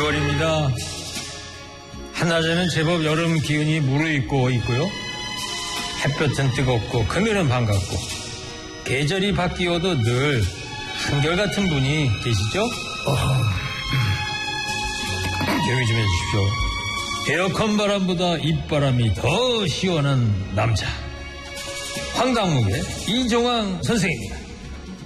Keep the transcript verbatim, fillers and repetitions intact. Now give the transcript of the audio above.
유월입니다. 한낮에는 제법 여름 기운이 무르익고 있고요. 햇볕은 뜨겁고 금요일은 반갑고 계절이 바뀌어도 늘 한결같은 분이 계시죠? 어... 조용히 좀 해주십시오. 에어컨 바람보다 입바람이 더 시원한 남자 황당무계 이종황 선생입니다.